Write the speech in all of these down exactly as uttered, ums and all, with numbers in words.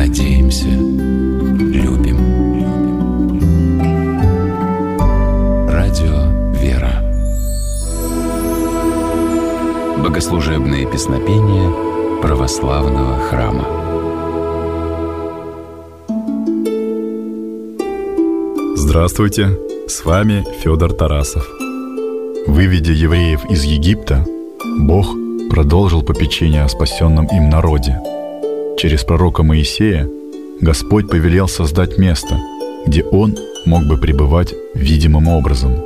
надеемся, любим. Радио «Вера». Богослужебные песнопения православного храма. Здравствуйте, с вами Федор Тарасов. Выведя евреев из Египта, Бог продолжил попечение о спасенном им народе. Через пророка Моисея Господь повелел создать место, где Он мог бы пребывать видимым образом.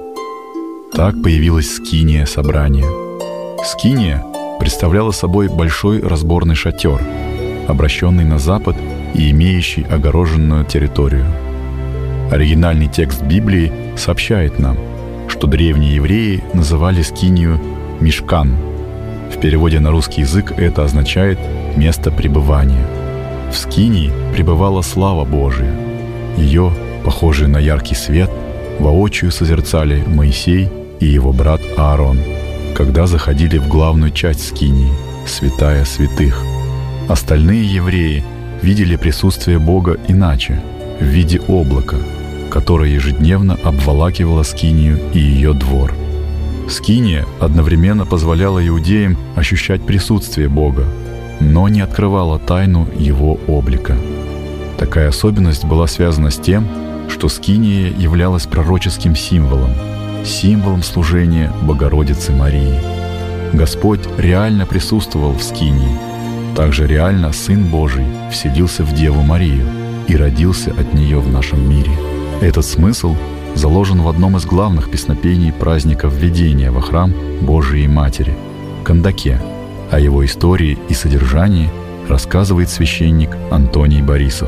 Так появилась скиния собрания. Скиния представляла собой большой разборный шатер, обращенный на запад и имеющий огороженную территорию. Оригинальный текст Библии сообщает нам, что древние евреи называли скинию «мишкан». В переводе на русский язык это означает «место пребывания». В скинии пребывала слава Божия. Ее, похожую на яркий свет, воочию созерцали Моисей и его брат Аарон, когда заходили в главную часть скинии, святая святых. Остальные евреи видели присутствие Бога иначе, в виде облака, которое ежедневно обволакивало скинию и ее двор. Скиния одновременно позволяла иудеям ощущать присутствие Бога, но не открывала тайну Его облика. Такая особенность была связана с тем, что скиния являлась пророческим символом, символом служения Богородицы Марии. Господь реально присутствовал в скинии. Также реально Сын Божий вселился в Деву Марию и родился от нее в нашем мире. Этот смысл заложен в одном из главных песнопений праздника введения во храм Божией Матери – Кандаке. О его истории и содержании рассказывает священник Антоний Борисов.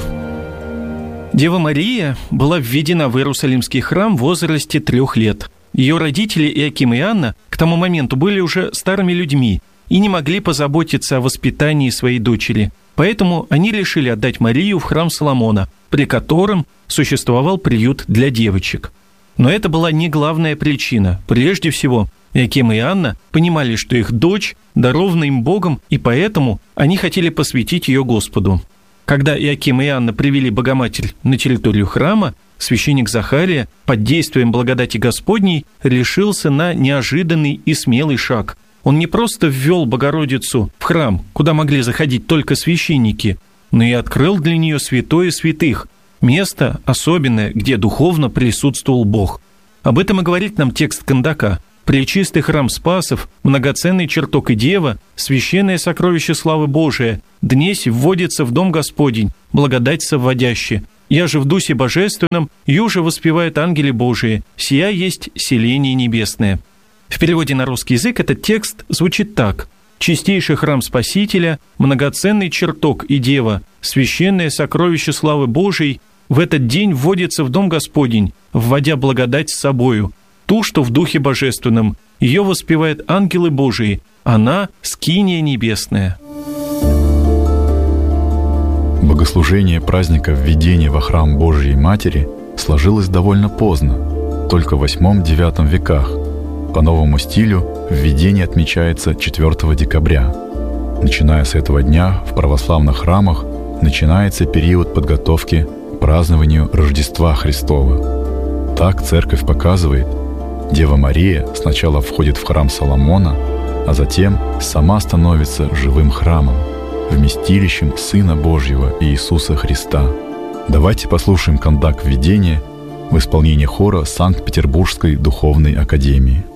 Дева Мария была введена в Иерусалимский храм в возрасте трех лет. Ее родители Иоаким и Анна к тому моменту были уже старыми людьми и не могли позаботиться о воспитании своей дочери. Поэтому они решили отдать Марию в храм Соломона, при котором существовал приют для девочек. Но это была не главная причина. Прежде всего, Иоаким и Анна понимали, что их дочь дарована им Богом, и поэтому они хотели посвятить ее Господу. Когда Иоаким и Анна привели Богоматерь на территорию храма, священник Захария под действием благодати Господней решился на неожиданный и смелый шаг. Он не просто ввел Богородицу в храм, куда могли заходить только священники, но и открыл для нее святое святых, место особенное, где духовно присутствовал Бог. Об этом и говорит нам текст Кандака. «Пречистый храм Спасов, многоценный чертог и дева, священное сокровище славы Божия, днесь вводится в дом Господень, благодать совводяще. Я же в Дусе Божественном, юже воспевают ангели Божии, сия есть селение небесное». В переводе на русский язык этот текст звучит так: «Чистейший храм Спасителя, многоценный чертог и дева, священное сокровище славы Божией, в этот день вводится в дом Господень, вводя благодать с собою, ту, что в Духе Божественном. Ее воспевают ангелы Божии, она – скиния небесная». Богослужение праздника введения во храм Божией Матери сложилось довольно поздно, только в восьмом-девятом веках. По новому стилю введение отмечается четвёртого декабря. Начиная с этого дня в православных храмах начинается период подготовки к празднованию Рождества Христова. Так церковь показывает, Дева Мария сначала входит в храм Соломона, а затем сама становится живым храмом, вместилищем Сына Божьего Иисуса Христа. Давайте послушаем кандак введения в исполнении хора Санкт-Петербургской духовной академии.